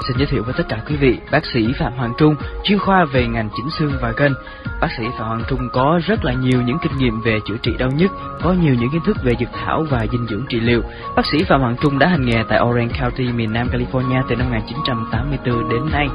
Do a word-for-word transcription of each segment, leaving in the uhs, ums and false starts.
Xin giới thiệu với tất cả quý vị, bác sĩ Phạm Hoàng Trung, chuyên khoa về ngành chỉnh xương và gân. Bác sĩ Phạm Hoàng Trung có rất là nhiều những kinh nghiệm về chữa trị đau nhức, có nhiều những kiến thức về dược thảo và dinh dưỡng trị liệu. Bác sĩ Phạm Hoàng Trung đã hành nghề tại Orange County, miền Nam California từ năm một nghìn chín trăm tám mươi tư đến nay.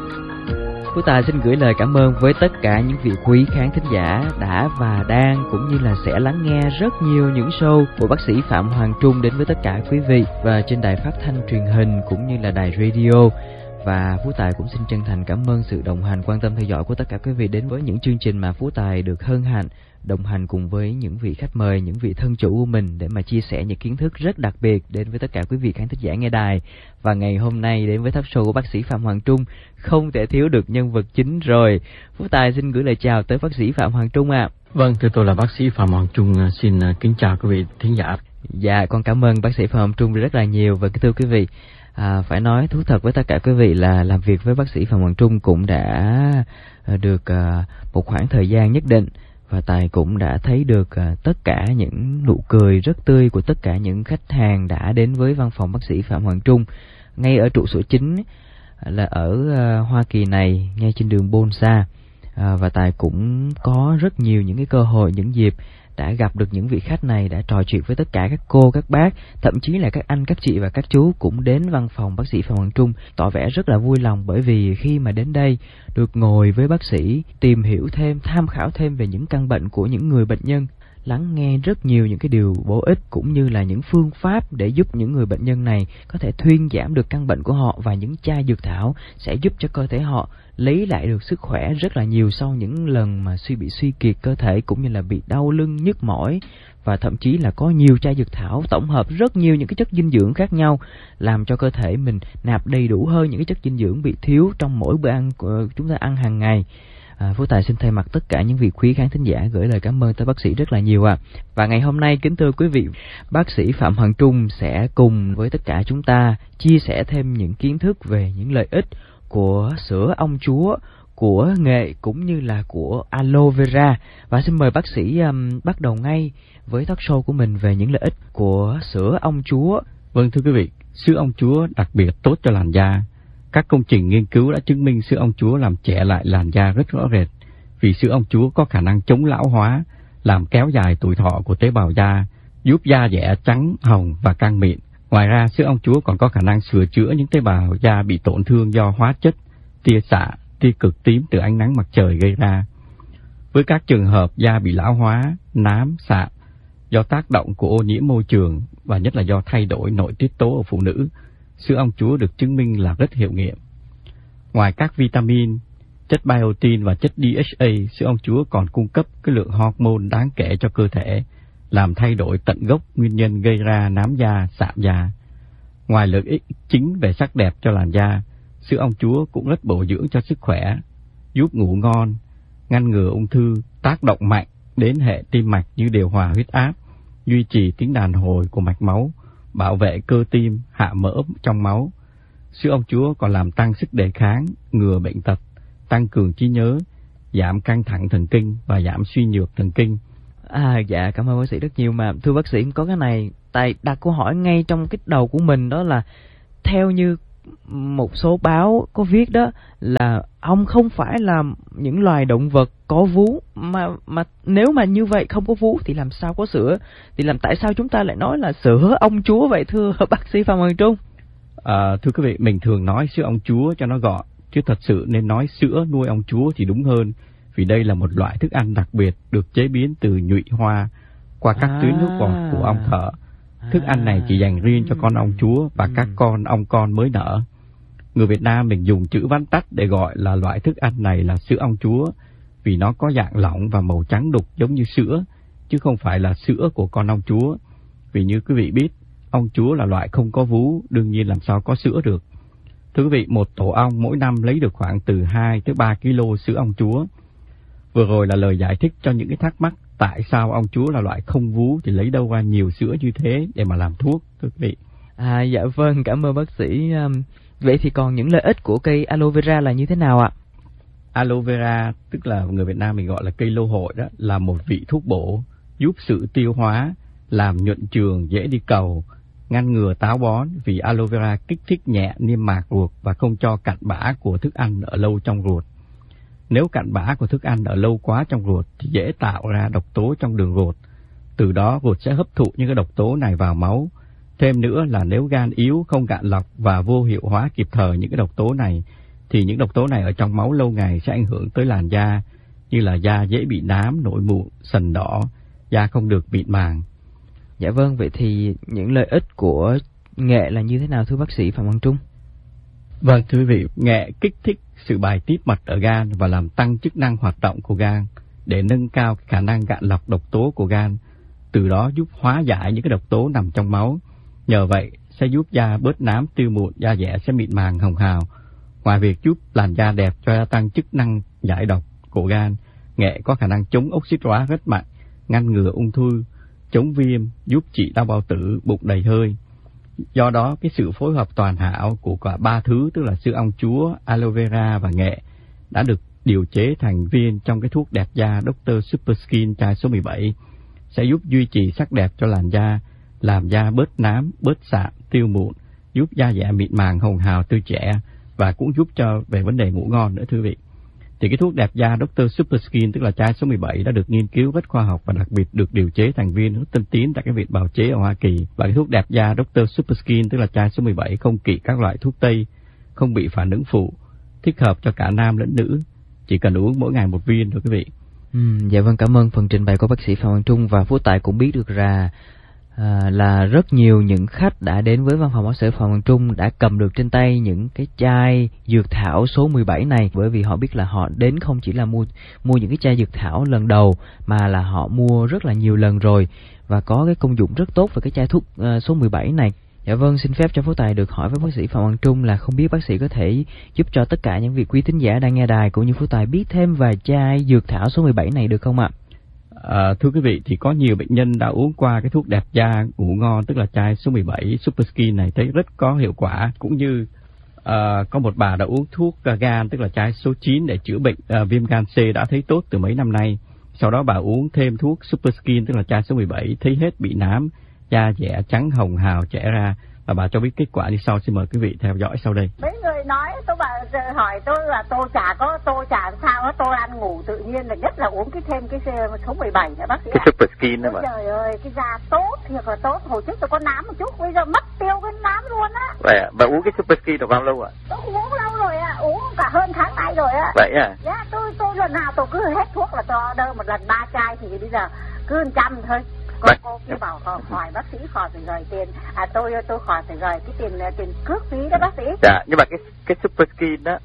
Phú Tài xin gửi lời cảm ơn với tất cả những vị quý khán thính giả đã và đang cũng như là sẽ lắng nghe rất nhiều những show của bác sĩ Phạm Hoàng Trung đến với tất cả quý vị và trên đài phát thanh truyền hình cũng như là đài radio. Và Phú Tài cũng xin chân thành cảm ơn sự đồng hành, quan tâm theo dõi của tất cả quý vị đến với những chương trình mà Phú Tài được hân hạnh đồng hành cùng với những vị khách mời, những vị thân chủ của mình để mà chia sẻ những kiến thức rất đặc biệt đến với tất cả quý vị khán thính giả nghe đài. Và ngày hôm nay đến với talk show của bác sĩ Phạm Hoàng Trung không thể thiếu được nhân vật chính rồi. Phú Tài xin gửi lời chào tới bác sĩ Phạm Hoàng Trung ạ. À. Vâng, thưa tôi là bác sĩ Phạm Hoàng Trung, xin kính chào quý vị thính giả. Dạ, con cảm ơn bác sĩ Phạm Hoàng Trung rất là nhiều. Và thưa quý vị, À, phải nói thú thật với tất cả quý vị là làm việc với bác sĩ Phạm Hoàng Trung cũng đã được à, một khoảng thời gian nhất định, và Tài cũng đã thấy được à, tất cả những nụ cười rất tươi của tất cả những khách hàng đã đến với văn phòng bác sĩ Phạm Hoàng Trung ngay ở trụ sở chính là ở à, Hoa Kỳ này, ngay trên đường Bonsa. À, và Tài cũng có rất nhiều những cái cơ hội, những dịp đã gặp được những vị khách này, đã trò chuyện với tất cả các cô, các bác, thậm chí là các anh, các chị và các chú cũng đến văn phòng bác sĩ Phạm Hoàng Trung, tỏ vẻ rất là vui lòng bởi vì khi mà đến đây được ngồi với bác sĩ, tìm hiểu thêm, tham khảo thêm về những căn bệnh của những người bệnh nhân, lắng nghe rất nhiều những cái điều bổ ích cũng như là những phương pháp để giúp những người bệnh nhân này có thể thuyên giảm được căn bệnh của họ, và những chai dược thảo sẽ giúp cho cơ thể họ lấy lại được sức khỏe rất là nhiều sau những lần mà suy bị suy kiệt cơ thể cũng như là bị đau lưng, nhức mỏi. Và thậm chí là có nhiều chai dược thảo tổng hợp rất nhiều những cái chất dinh dưỡng khác nhau làm cho cơ thể mình nạp đầy đủ hơn những cái chất dinh dưỡng bị thiếu trong mỗi bữa ăn của chúng ta ăn hàng ngày. À, Phú Tài xin thay mặt tất cả những vị quý khán thính giả gửi lời cảm ơn tới bác sĩ rất là nhiều ạ. À. Và ngày hôm nay kính thưa quý vị, bác sĩ Phạm Hoàng Trung sẽ cùng với tất cả chúng ta chia sẻ thêm những kiến thức về những lợi ích của sữa ong chúa, của nghệ cũng như là của aloe vera. Và xin mời bác sĩ um, bắt đầu ngay với talk show của mình về những lợi ích của sữa ong chúa. Vâng, thưa quý vị, sữa ong chúa đặc biệt tốt cho làn da. Các công trình nghiên cứu đã chứng minh sữa ong chúa làm trẻ lại làn da rất rõ rệt, vì sữa ong chúa có khả năng chống lão hóa, làm kéo dài tuổi thọ của tế bào da, giúp da dẻ trắng, hồng và căng mịn. Ngoài ra, sữa ong chúa còn có khả năng sửa chữa những tế bào da bị tổn thương do hóa chất, tia xạ, tia cực tím từ ánh nắng mặt trời gây ra. Với các trường hợp da bị lão hóa, nám, sạm do tác động của ô nhiễm môi trường và nhất là do thay đổi nội tiết tố ở phụ nữ, sữa ong chúa được chứng minh là rất hiệu nghiệm. Ngoài các vitamin, chất biotin và chất đê hát a, sữa ong chúa còn cung cấp cái lượng hormone đáng kể cho cơ thể, làm thay đổi tận gốc nguyên nhân gây ra nám da, sạm da. Ngoài lợi ích chính về sắc đẹp cho làn da, sữa ong chúa cũng rất bổ dưỡng cho sức khỏe, giúp ngủ ngon, ngăn ngừa ung thư, tác động mạnh đến hệ tim mạch như điều hòa huyết áp, duy trì tính đàn hồi của mạch máu, bảo vệ cơ tim, hạ mỡ trong máu. Sữa ong chúa còn làm tăng sức đề kháng, ngừa bệnh tật, tăng cường trí nhớ, giảm căng thẳng thần kinh và giảm suy nhược thần kinh. À, dạ, cảm ơn bác sĩ rất nhiều. Mà thưa bác sĩ, có cái này Tài đặt câu hỏi ngay trong cái đầu của mình, đó là theo như một số báo có viết đó là ong không phải là những loài động vật có vú, mà mà nếu mà như vậy không có vú thì làm sao có sữa, thì làm tại sao chúng ta lại nói là sữa ong chúa vậy thưa bác sĩ Phạm Hoàng Trung? À, thưa quý vị, mình thường nói sữa ong chúa cho nó gọn, chứ thật sự nên nói sữa nuôi ong chúa thì đúng hơn, vì đây là một loại thức ăn đặc biệt được chế biến từ nhụy hoa qua các à. tuyến nước bọt của ong thở. Thức ăn này chỉ dành riêng cho con ong chúa và các con ong con mới nở. Người Việt Nam mình dùng chữ vắn tắt để gọi là loại thức ăn này là sữa ong chúa, vì nó có dạng lỏng và màu trắng đục giống như sữa, chứ không phải là sữa của con ong chúa. Vì như quý vị biết, ong chúa là loại không có vú, đương nhiên làm sao có sữa được. Thưa quý vị, một tổ ong mỗi năm lấy được khoảng từ hai tới ba ki lô sữa ong chúa. Vừa rồi là lời giải thích cho những cái thắc mắc tại sao ong chúa là loại không vú thì lấy đâu ra nhiều sữa như thế để mà làm thuốc, thưa quý vị. À, dạ vâng, cảm ơn bác sĩ. Vậy thì còn những lợi ích của cây aloe vera là như thế nào ạ? Aloe vera, tức là người Việt Nam mình gọi là cây lô hội đó, là một vị thuốc bổ giúp sự tiêu hóa, làm nhuận trường, dễ đi cầu, ngăn ngừa táo bón vì aloe vera kích thích nhẹ niêm mạc ruột và không cho cặn bã của thức ăn ở lâu trong ruột. Nếu cặn bã của thức ăn ở lâu quá trong ruột thì dễ tạo ra độc tố trong đường ruột. Từ đó ruột sẽ hấp thụ những cái độc tố này vào máu. Thêm nữa là nếu gan yếu, không gạn lọc và vô hiệu hóa kịp thời những cái độc tố này thì những độc tố này ở trong máu lâu ngày sẽ ảnh hưởng tới làn da, như là da dễ bị nám, nổi mụn, sần đỏ, da không được mịn màng. Dạ vâng, vậy thì những lợi ích của nghệ là như thế nào thưa bác sĩ Phạm Hoàng Trung? Vâng thưa quý vị, nghệ kích thích sự bài tiết mật ở gan và làm tăng chức năng hoạt động của gan để nâng cao khả năng gạn lọc độc tố của gan, từ đó giúp hóa giải những cái độc tố nằm trong máu. Nhờ vậy sẽ giúp da bớt nám tiêu mụn, da dẻ sẽ mịn màng hồng hào. Ngoài việc giúp làn da đẹp cho gia tăng chức năng giải độc của gan, nghệ có khả năng chống oxit hóa rất mạnh, ngăn ngừa ung thư, chống viêm, giúp trị đau bao tử, bụng đầy hơi. Do đó cái sự phối hợp toàn hảo của cả ba thứ, tức là sữa ong chúa, aloe vera và nghệ, đã được điều chế thành viên trong cái thuốc đẹp da doctor Super Skin chai số mười bảy, sẽ giúp duy trì sắc đẹp cho làn da, làm da bớt nám, bớt sạm, tiêu mụn, giúp da dẻ mịn màng hồng hào tươi trẻ và cũng giúp cho về vấn đề ngủ ngon nữa thưa quý vị. Thì cái thuốc đẹp da doctor Super Skin tức là chai số mười bảy đã được nghiên cứu rất khoa học và đặc biệt được điều chế thành viên rất tân tiến tại cái viện bào chế ở Hoa Kỳ. Và cái thuốc đẹp da doctor Super Skin tức là chai số mười bảy không kỵ các loại thuốc tây, không bị phản ứng phụ, thích hợp cho cả nam lẫn nữ, chỉ cần uống mỗi ngày một viên thôi quý vị. Ừ, dạ vâng, cảm ơn phần trình bày của bác sĩ Phạm Hoàng Trung. Và Phú Tài cũng biết được ra à, là rất nhiều những khách đã đến với văn phòng bác sĩ Phạm Hoàng Trung đã cầm được trên tay những cái chai dược thảo số mười bảy này, bởi vì họ biết là họ đến không chỉ là mua mua những cái chai dược thảo lần đầu mà là họ mua rất là nhiều lần rồi và có cái công dụng rất tốt về cái chai thuốc uh, số mười bảy này. Dạ vâng, xin phép cho Phú Tài được hỏi với bác sĩ Phạm Hoàng Trung là không biết bác sĩ có thể giúp cho tất cả những vị quý thính giả đang nghe đài cũng như Phú Tài biết thêm về chai dược thảo số mười bảy này được không ạ? À, thưa quý vị, thì có nhiều bệnh nhân đã uống qua cái thuốc đẹp da ngủ ngon tức là chai số mười bảy Super Skin này thấy rất có hiệu quả, cũng như à, có một bà đã uống thuốc gan tức là chai số chín để chữa bệnh à, viêm gan C đã thấy tốt từ mấy năm nay. Sau đó bà uống thêm thuốc Super Skin tức là chai số mười bảy thấy hết bị nám, da dẻ trắng hồng hào trẻ ra, và bà cho biết kết quả như sau. Xin mời quý vị theo dõi sau đây. Mấy người nói tôi bảo hỏi tôi là tôi chả có tôi chả sao đó, tôi ăn ngủ tự nhiên là nhất là uống cái thêm cái số mười bảy nữa bác sĩ cái ạ. Super Skin đó mà. Trời ơi, cái da tốt thiệt là tốt. Hồi trước tôi có nám một chút, bây giờ mất tiêu cái nám luôn á. Vậy à? Bà uống cái Super Skin được bao lâu ạ? À? Tôi uống lâu rồi ạ, à. uống cả hơn tháng nay rồi ạ. À. Vậy à? Dạ, tôi tôi lần nào tôi cứ hết thuốc là tôi order một lần ba chai thì bây giờ cứ một trăm thôi. Cô, cô cứ bảo hỏi bác sĩ khỏi phải gửi tiền, à tôi tôi khỏi phải gửi cái tiền tiền cước phí đó bác sĩ. Dạ, nhưng mà cái cái Super Skin đó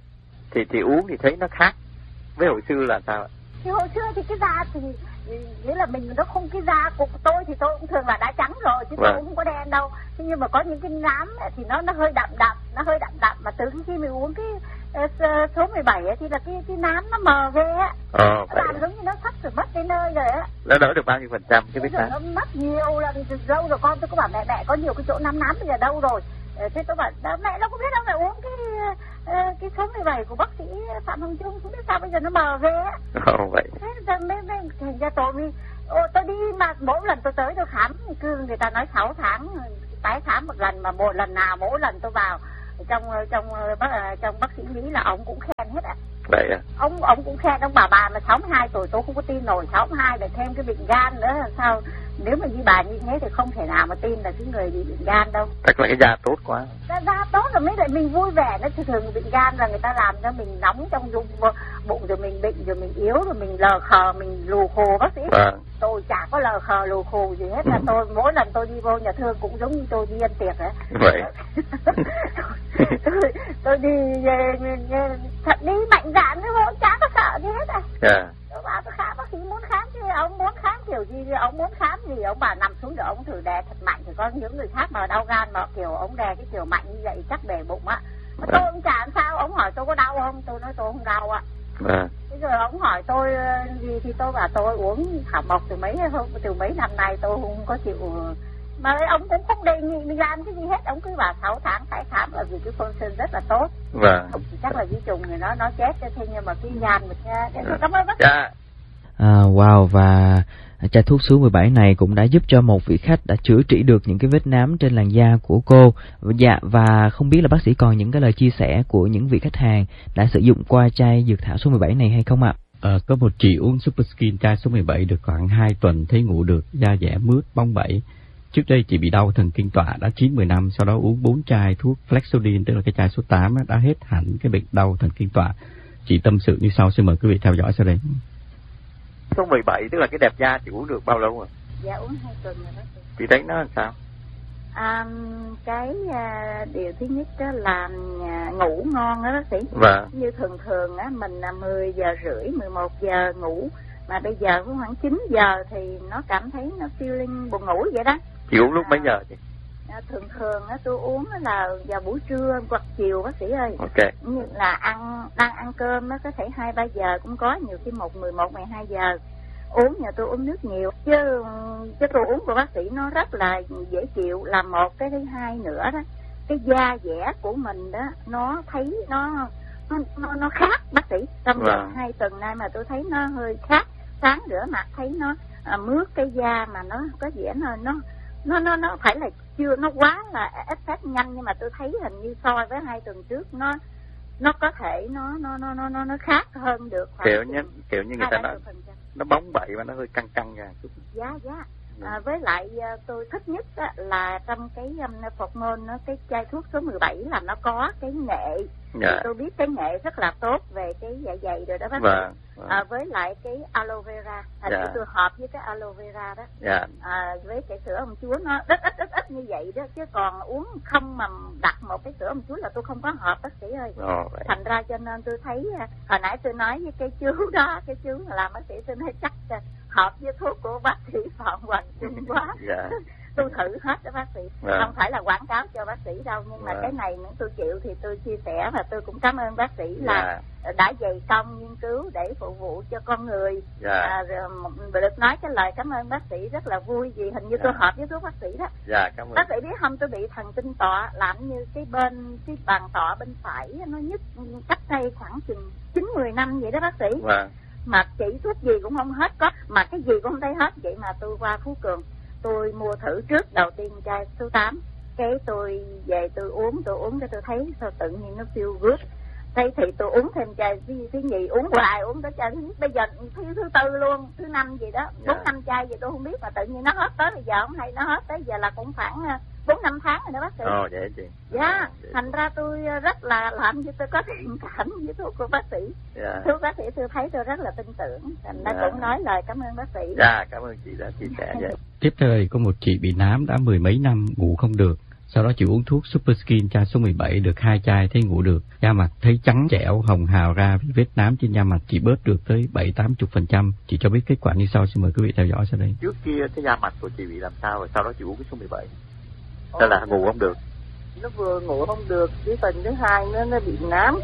thì thì uống thì thấy nó khác với hồi xưa là sao ạ? Thì hồi xưa thì cái da thì nghĩa là mình nó không, cái da của tôi thì tôi cũng thường là đã trắng rồi chứ vâng. Tôi cũng không có đen đâu. Thế nhưng mà có những cái nám thì nó nó hơi đậm đậm, nó hơi đậm đậm mà từ khi mình uống cái uh, số mười bảy ấy, thì là cái cái nám nó mờ ghê á. Ờ, nó làm giống như nó sắp sửa mất cái nơi rồi á. Nó đỡ được bao nhiêu phần trăm cái vết nám? Nó mất nhiều lần từ lâu rồi con. Tôi có bảo mẹ mẹ có nhiều cái chỗ nám nám bây giờ đâu rồi. Thế tôi bảo mẹ nó không biết đâu, mẹ uống cái uh, cái số mười bảy của bác sĩ Phạm Hoàng Trung không biết sao bây giờ nó mờ ghê á. Ồ vậy. Thế giờ mới mới thành ra tôi mới ô, tôi đi mà mỗi lần tôi tới tôi khám cứ người ta nói sáu tháng tái khám một lần, mà một lần nào mỗi lần tôi vào trong trong bác trong bác sĩ Lý là ông cũng khen hết ạ. Vậy à? Ông ông cũng khen, ông bảo bà mà sáu mươi hai tuổi tôi không có tin nổi, sáu mươi hai lại thêm cái bệnh gan nữa là sao? Nếu mà như bà như thế thì không thể nào mà tin là cái người bị bệnh gan đâu. Chắc là cái da tốt quá. Da, da tốt rồi mới lại mình vui vẻ. Nó thường bệnh gan là người ta làm cho mình nóng trong bụng, rồi mình bệnh, rồi mình yếu, rồi mình lờ khờ, mình lù khù bác sĩ. Vâng. Tôi chả có lờ khờ lù khù gì hết, là tôi mỗi lần tôi đi vô nhà thương cũng giống như tôi đi ăn tiệc ấy. Vậy. tôi, tôi đi thật đi mạnh dạn chứ không, chả có sợ gì hết à. Yeah. Tôi bảo tôi khám, bác sĩ muốn khám chứ ông muốn khám kiểu gì, ông muốn khám gì ông bảo nằm xuống rồi ông thử đè thật mạnh, thì có những người khác mà đau gan mà kiểu ông đè cái kiểu mạnh như vậy chắc bể bụng á. Mà tôi cũng chả làm sao, ông hỏi tôi có đau không, tôi nói tôi không đau ạ. À. Thế rồi ông hỏi tôi gì thì tôi bảo tôi uống thảo mộc từ mấy hôm từ mấy năm nay tôi không có chịu, mà ông cũng không đề nghị mình làm cái gì hết, ông cứ bảo sáu tháng tái khám là vì cái phân sinh rất là tốt. Vâng. Chắc là di trùng thì nó nó chết thế, nhưng mà cái gan mình. Cảm ơn bác. Dạ. À, wow, và Chai thuốc số mười bảy này cũng đã giúp cho một vị khách đã chữa trị được những cái vết nám trên làn da của cô. Dạ, và không biết là bác sĩ còn những cái lời chia sẻ của những vị khách hàng đã sử dụng qua chai dược thảo số mười bảy này hay không ạ? À, có một chị uống Super Skin chai số mười bảy được khoảng hai tuần thấy ngủ được, da dẻ mướt, bóng bẩy. Trước đây chị bị đau thần kinh tọa đã chín mười năm, sau đó uống bốn chai thuốc Flexodin, tức là cái chai số tám đã hết hẳn cái bệnh đau thần kinh tọa. Chị tâm sự như sau, xin mời quý vị theo dõi sau đây. Số mười bảy tức là cái đẹp da chị uống được bao lâu rồi? Dạ uống hai tuần rồi đó. Chị thấy nó làm sao? À, cái à, điều thứ nhất đó là à, ngủ ngon đó bác sĩ. Vâng. Như thường thường á mình là mười giờ rưỡi, mười một giờ ngủ, mà bây giờ khoảng chín giờ thì nó cảm thấy nó feeling buồn ngủ vậy đó. Chị uống lúc à, mấy giờ chị? À, thường thường á tôi uống là vào buổi trưa hoặc chiều bác sĩ ơi. Ok. Như là ăn đang ăn cơm nó có thể hai ba giờ cũng có, nhiều khi một mười một mười hai giờ. Uống nhà tôi uống nước nhiều chứ chứ tôi uống của bác sĩ nó rất là dễ chịu, là một. Cái thứ hai nữa đó, cái da dẻ của mình đó nó thấy nó nó nó, nó khác bác sĩ. Trong vòng Vâng. hai tuần nay mà tôi thấy nó hơi khác. Sáng rửa mặt thấy nó à, mướt cái da, mà nó có vẻ nó nó nó nó nó phải là chưa nó quá là effect nhanh, nhưng mà tôi thấy hình như so với hai tuần trước nó nó có thể nó nó nó nó nó nó khác hơn được. Kiểu như kiểu như người ta nói nó bóng bẩy và nó hơi căng căng ra chút. Dạ dạ. À, với lại tôi thích nhất á, là trong cái um, phột môn nó, cái chai thuốc số mười bảy là nó có cái nghệ. Dạ. Tôi biết cái nghệ rất là tốt về cái dạ dày rồi đó bác sĩ. Vâng, vâng. À, với lại cái aloe vera, thành dạ. tôi hợp với cái aloe vera đó. Dạ. À, với cái sữa ông chúa nó rất ít ít ít như vậy đó, chứ còn uống không mà đặt một cái sữa ông chúa là tôi không có hợp bác sĩ ơi. Ồ, thành ra cho nên tôi thấy hồi nãy tôi nói với cái chú đó, cái chú làm bác sĩ, tôi nói chắc hợp với thuốc của bác sĩ Phạm Hoàng Trung quá. Dạ. Tôi thử hết đó bác sĩ. Vâng. Không phải là quảng cáo cho bác sĩ đâu, nhưng mà vâng. cái này nếu tôi chịu thì tôi chia sẻ, và tôi cũng cảm ơn bác sĩ là dạ. đã dày công nghiên cứu để phục vụ cho con người. Dạ. À, được nói cái lời cảm ơn bác sĩ rất là vui, vì hình như dạ. tôi hợp với thuốc bác sĩ đó. Dạ, cảm ơn. Bác sĩ biết không, tôi bị thần kinh tọa, làm như cái bên cái bàn tọa bên phải nó nhức cách đây khoảng chừng chín mười năm vậy đó bác sĩ. Vâng. Mà chỉ thuốc gì cũng không hết, có mà cái gì cũng không thấy hết. Vậy mà tôi qua Phú Cường, tôi mua thử trước đầu tiên chai số tám, cái tôi về tôi uống tôi uống cái tôi thấy sao tự nhiên nó feel good. Thế thì tôi uống thêm chai thứ, thứ nhì, uống hoài uống tới chai thứ, bây giờ thứ thứ tư luôn, thứ năm gì đó, bốn năm chai gì tôi không biết, mà tự nhiên nó hết tới bây giờ không hay, nó hết tới giờ là cũng khoảng bốn năm tháng rồi đó bác sĩ. Ồ vậy chị. Dạ, thành ra tôi rất là làm như tôi có thiện cảm với thuốc của bác sĩ. Dạ. Thuốc bác sĩ tôi thấy tôi rất là tin tưởng, thành ra dạ. cũng nói lời cảm ơn bác sĩ. Dạ, cảm ơn chị đã chia sẻ vậy. Tiếp theo có một chị bị nám đã mười mấy năm ngủ không được. Sau đó chị uống thuốc Super Skin chai số mười bảy được hai chai thấy ngủ được, da mặt thấy trắng trẻo, hồng hào ra vì vết nám trên da mặt chị bớt được tới bảy tám mươi phần trăm. Chị cho biết kết quả như sau, xin mời quý vị theo dõi sau đây. Trước kia cái da mặt của chị bị làm sao rồi sau đó chị uống cái số mười bảy? Đó là ngủ không được. Nó vừa ngủ không được, cái phần thứ hai nó nó bị nám.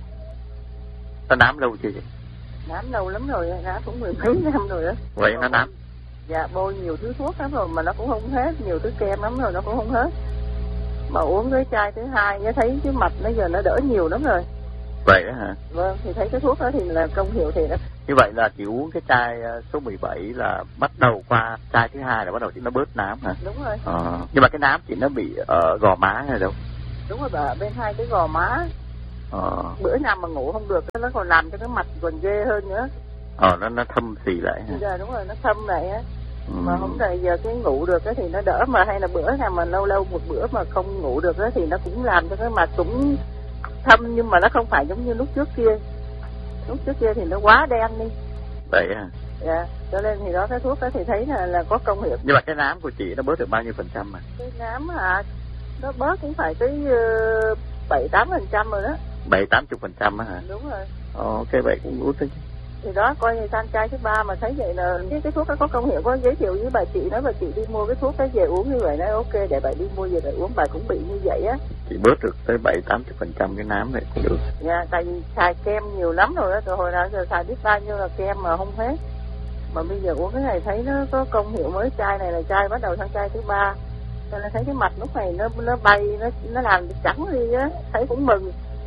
Nó nám lâu chưa vậy? Nám lâu lắm rồi, nám cũng mười mấy năm rồi đó. Vậy nó nám? Dạ, bôi nhiều thứ thuốc lắm rồi mà nó cũng không hết, nhiều thứ kem lắm rồi nó cũng không hết. Mà uống cái chai thứ hai nó thấy cái mặt nó giờ nó đỡ nhiều lắm rồi. Vậy đó hả? Vâng, thì thấy cái thuốc đó thì là công hiệu thì đó. Như vậy là chị uống cái chai số mười bảy là bắt đầu qua chai thứ hai là bắt đầu chị nó bớt nám hả? Đúng rồi. Ờ, nhưng mà cái nám chị nó bị ở gò má hay đâu? Đúng rồi bà, bên hai cái gò má. Ờ. Bữa nào mà ngủ không được nó còn làm cho cái mặt còn ghê hơn nữa. Ờ, nó nó thâm xì lại hả? Dạ đúng rồi, nó thâm lại á. Ừ. Mà không thời giờ cái ngủ được thì nó đỡ, mà hay là bữa nào mà lâu lâu một bữa mà không ngủ được thì nó cũng làm cho cái mặt cũng thâm, nhưng mà nó không phải giống như lúc trước kia. Lúc trước kia thì nó quá đen đi. Vậy à? Dạ, cho nên thì đó cái thuốc đó thì thấy là là có công hiệu. Nhưng mà cái nám của chị nó bớt được bao nhiêu phần trăm mà? Cái nám hả? Nó bớt cũng phải tới bảy tám phần trăm rồi đó. Bảy tám chục phần trăm á hả? Đúng rồi. Ồ, cái vậy cũng út đấy. Thì đó, coi như sang chai thứ ba mà thấy vậy là cái, cái thuốc đó có công hiệu, có giới thiệu với bà chị, nói bà chị đi mua cái thuốc đó về uống như vậy, nói ok để bà đi mua về bà uống, bà cũng bị như vậy á. Chị bớt được tới bảy tám chục phần trăm cái nám này cũng được. Dạ, tại vì xài kem nhiều lắm rồi đó, từ hồi nào giờ xài biết bao nhiêu là kem mà không hết. Mà bây giờ uống cái này thấy nó có công hiệu, mới chai này là chai bắt đầu sang chai thứ ba, cho nên thấy cái mặt lúc này nó nó bay, nó nó làm trắng đi á, thấy cũng mừng.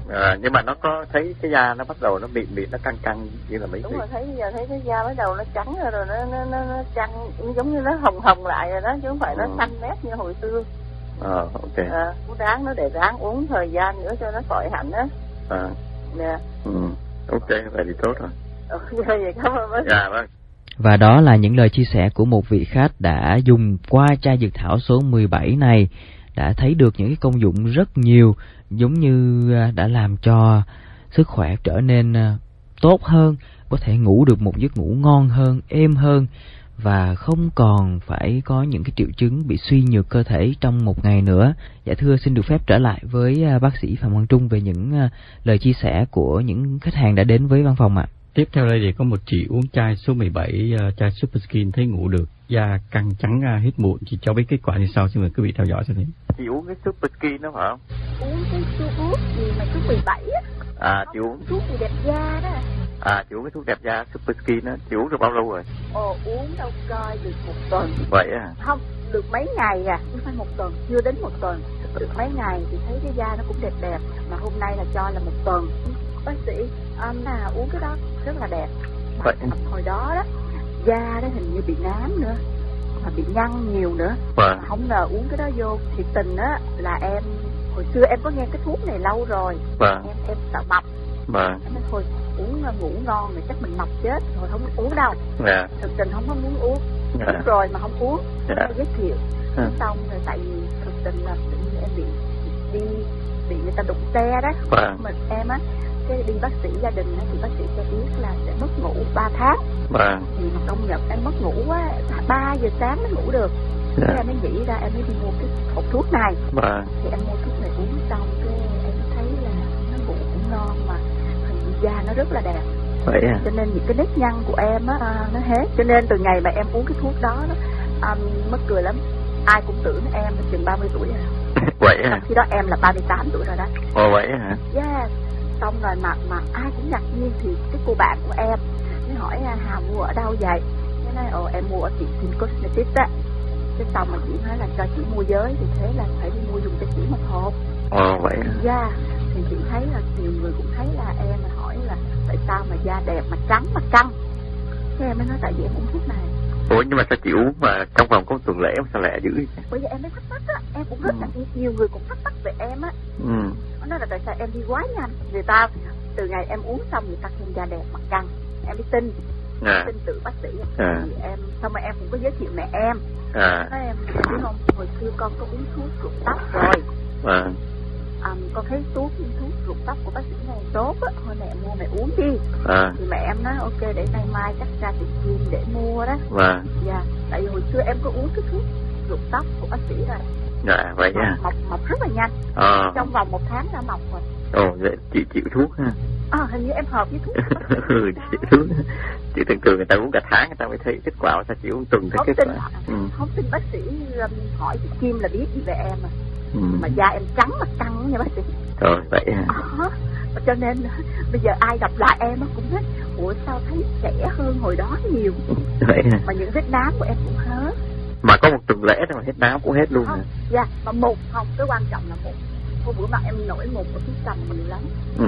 À, nhưng mà nó có thấy cái da nó bắt đầu nó bị bị nó căng căng như là mấy đúng gì? rồi, thấy bây giờ thấy cái da bắt đầu nó trắng rồi, rồi nó nó nó, nó trắng giống như nó hồng hồng lại rồi đó, chứ không phải nó ừ. xanh nét như hồi xưa. Ờ, ok. À, uống ráng nó để ráng uống thời gian nữa cho nó khỏi hẳn á. À. Nè. Ừ. Ok, vậy thì tốt rồi. Ừ, vậy cảm ơn bác. Dạ vâng. Và đó là những lời chia sẻ của một vị khách đã dùng qua chai dược thảo số mười bảy này, đã thấy được những cái công dụng rất nhiều, giống như đã làm cho sức khỏe trở nên tốt hơn, có thể ngủ được một giấc ngủ ngon hơn, êm hơn, và không còn phải có những cái triệu chứng bị suy nhược cơ thể trong một ngày nữa. Dạ thưa, xin được phép trở lại với bác sĩ Phạm Hoàng Trung về những lời chia sẻ của những khách hàng đã đến với văn phòng ạ. Tiếp theo đây thì có một chị uống chai số mười bảy, uh, chai Super Skin thấy ngủ được, da căng trắng, uh, hết mụn. Chị cho biết kết quả như sau, xin mời quý vị theo dõi xem thế. Chị uống cái Super Skin đó phải không? Uống cái thuốc gì mà số mười bảy á. À, chị uống thuốc gì đẹp da đó. À, chị uống cái thuốc đẹp da Super Skin đó, chị uống được bao lâu rồi? Ồ, uống đâu coi được một tuần. Vậy à? Không, được mấy ngày à, không phải một tuần, chưa đến một tuần. Được mấy ngày thì thấy cái da nó cũng đẹp đẹp, mà hôm nay là cho là một tuần. Bác sĩ, um, à, uống cái đó rất là đẹp. Vậy. Hồi đó đó, da đó hình như bị nám nữa, mà bị nhăn nhiều nữa. Vâng. Không ngờ uống cái đó vô, thiệt tình á là em, hồi xưa em có nghe cái thuốc này lâu rồi. Vâng. Em, em sợ mập. Vâng. Em nói thôi, uống ngủ ngon thì chắc mình mập chết rồi, không uống đâu. Dạ. Thực tình không có muốn uống. Dạ. Uống rồi mà không uống. Dạ. Giới thiệu. Ừ. Xong rồi tại vì thực tình là tự nhiên em bị đi bị người ta đụng xe đó. Vâng. Mình em á, cái đi bác sĩ gia đình á, thì bác sĩ cho biết là sẽ mất ngủ ba tháng. Vâng. Thì mà công nhận em mất ngủ quá, ba giờ sáng mới ngủ được. Dạ. Thế em mới nghĩ ra em mới đi mua cái hộp thuốc này. Vâng. Thì em mua thuốc này uống xong cái em thấy là nó ngủ cũng ngon, mà hình như da nó rất là đẹp. Vậy à? Cho nên những cái nếp nhăn của em á à, nó hết. Cho nên từ ngày mà em uống cái thuốc đó, đó um, mắc cười lắm, ai cũng tưởng em chừng ba mươi tuổi rồi. Vậy à? Khi đó em là ba mươi tám tuổi rồi đó. Ồ, vậy hả? Yeah. Xong rồi mà mà ai cũng ngạc nhiên, thì cái cô bạn của em mới hỏi Hà mua ở đâu vậy? Cái nói ồ em mua ở chị Sin Cosmetics á. Cái xong mà chị nói là cho chị mua giới, thì thế là phải đi mua dùng cho chị một hộp. Ồ, vậy hả? Yeah. Thì chị thấy là nhiều người cũng thấy là em mà hỏi là tại sao mà da đẹp mà trắng mà căng. Thế em mới nói tại vì em uống thuốc này. Ủa, nhưng mà sao chị uống mà trong vòng có một tuần lễ sao lẹ dữ vậy? Bây giờ em mới thắc mắc á, em cũng rất là ừ. nhiều người cũng thắc mắc về em á. Ừ. Nó nói là tại sao em đi quá nhanh. Người ta từ ngày em uống xong người ta khen da đẹp mặt căng. Em mới tin. À. Tin tự bác sĩ. À. Thì em xong rồi em cũng có giới thiệu mẹ em. À. Nói em biết không, hồi xưa con có uống thuốc rụng tóc rồi. À. Um, con thấy thuốc thuốc rụng tóc của bác sĩ này tốt á, thôi mẹ mua mẹ uống đi. À. Thì mẹ em nói ok để nay mai chắc ra tiệm kim để mua đó. Vâng. Dạ, tại vì hồi xưa em có uống cái thuốc rụng tóc của bác sĩ rồi. Dạ, vậy mọc, à? Mọc, mọc rất là nhanh. À. Trong vòng một tháng đã mọc rồi. Ồ, vậy chị chịu thuốc ha? À, hình như em hợp với thuốc. Ừ, chị thuốc. Chị thường thường người ta uống cả tháng người ta mới thấy kết quả, sao chị uống tuần thấy kết quả? Ừ. Không tin bác sĩ hỏi chị Kim là biết gì về em à. Ừ. Mà da em trắng mà căng nha bác sĩ. Rồi, vậy à? À, cho nên bây giờ ai gặp lại em cũng nói ủa sao thấy trẻ hơn hồi đó nhiều. Vậy à? Mà những vết nám của em cũng hết. Mà có một tuần lễ thôi mà hết nám cũng hết luôn hả? Dạ, mà mụn không, cái quan trọng là mụn. Hôm bữa mặt em nổi mụn ở phía cằm mình lắm. Ừ.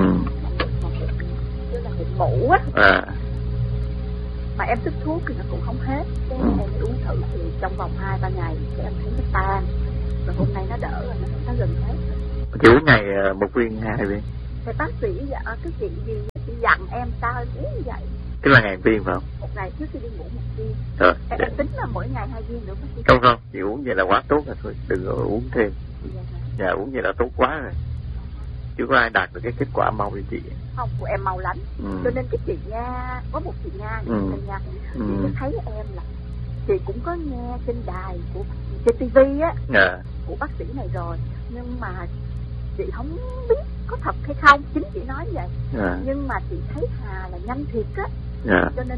Chứ là mụn mũ á. À. Mà em thích thuốc thì nó cũng không hết. Cái ừ. em uống thử thì trong vòng hai ba ngày cái em thấy nó tan. Rồi hôm nay nó đỡ rồi, nó, nó gần hết rồi. Chị uống ngày một viên hay hai viên? Thì bác sĩ dạ, cái chuyện gì chị dặn em sao em uống như vậy. Tức là ngày viên phải không? Một ngày trước khi đi ngủ một viên. Rồi. Em, em tính là mỗi ngày hai viên nữa bác sĩ. Không không, chị uống vậy là quá tốt rồi thôi, đừng có uống thêm. Dạ, dạ uống vậy là tốt quá rồi. Chứ có ai đạt được cái kết quả mau như chị. Không, của em mau lắm. Ừ. Cho nên cái chị Nga, có một chị Nga, ừ. chị Nga, ừ. chị thấy em là chị cũng có nghe trên đài của trên ti vi á, à. của bác sĩ này rồi, nhưng mà chị không biết có thật hay không, chính chị nói vậy. à. Nhưng mà chị thấy Hà là nhanh thiệt á, à. cho nên